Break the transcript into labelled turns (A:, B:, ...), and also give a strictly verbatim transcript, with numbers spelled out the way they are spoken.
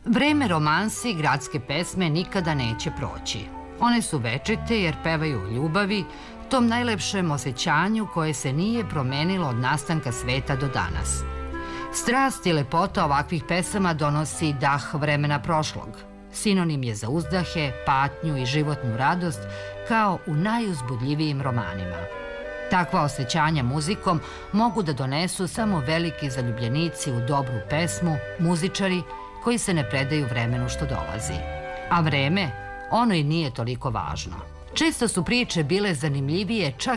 A: Vreme romansi i gradske pesme nikada neće proći. One su večite jer pevaju o ljubavi, tom najlepšem osjećanju koje se nije promenilo od nastanka sveta do danas. Strast i lepota ovakvih pesama donosi dah vremena prošlog. Sinonim je za uzdahe, patnju i životnu radost kao u najuzbudljivijim romanima. Takva osjećanja muzikom mogu da donesu samo veliki zaljubljenici u dobru pesmu, muzičari koji se ne predaju vremenu što dolazi. A vreme, ono i nije toliko važno. Često su priče bile zanimljivije čak